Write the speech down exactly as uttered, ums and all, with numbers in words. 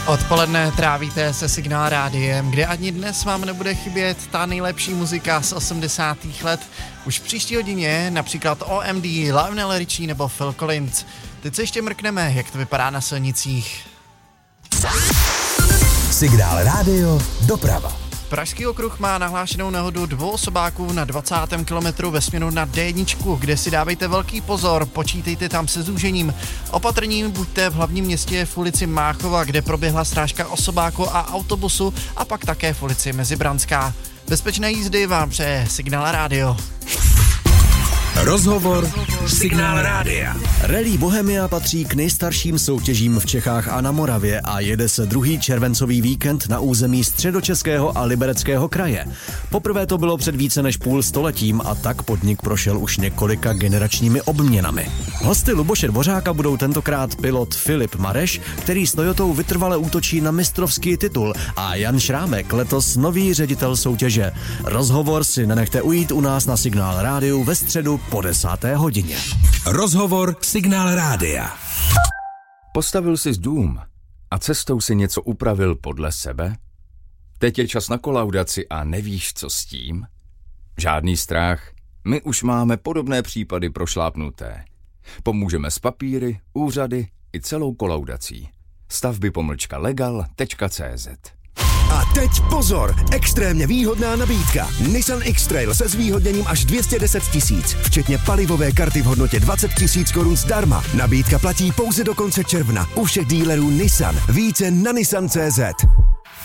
Odpoledne trávíte se Signál rádiem, kde ani dnes vám nebude chybět ta nejlepší muzika z osmdesátých let. Už v příští hodině například O M D, Lionel Richie nebo Phil Collins. Teď se ještě mrkneme, jak to vypadá na silnicích. Signál rádio, doprava. Pražský okruh má nahlášenou nehodu dvou osobáků na dvacátém kilometru ve směru na D jedna, kde si dávejte velký pozor, počítejte tam se zúžením. Opatrní buďte v hlavním městě v ulici Máchova, kde proběhla srážka osobáku a autobusu, a pak také v ulici Mezibranská. Bezpečné jízdy vám přeje Signál rádio. Rozhovor Signál rádia. Rally Bohemia patří k nejstarším soutěžím v Čechách a na Moravě a jede se druhý červencový víkend na území Středočeského a Libereckého kraje. Poprvé to bylo před více než půl stoletím a tak podnik prošel už několika generačními obměnami. Hosty Luboše Dvořáka budou tentokrát pilot Filip Mareš, který s Toyotou vytrvale útočí na mistrovský titul, a Jan Šrámek, letos nový ředitel soutěže. Rozhovor si nenechte ujít u nás na Signál rádiu ve středu po desáté hodině. Rozhovor Signál rádia. Postavil jsi dům a cestou si něco upravil podle sebe? Teď je čas na kolaudaci a nevíš, co s tím? Žádný strach, my už máme podobné případy prošlápnuté. Pomůžeme s papíry, úřady i celou kolaudací. Stavby pomlčka legal tečka cé zet. A teď pozor, extrémně výhodná nabídka. Nissan X-Trail se zvýhodněním až dvě stě deset tisíc, včetně palivové karty v hodnotě dvacet tisíc korun zdarma. Nabídka platí pouze do konce června u všech dílerů Nissan. Více na nissan tečka cé zet.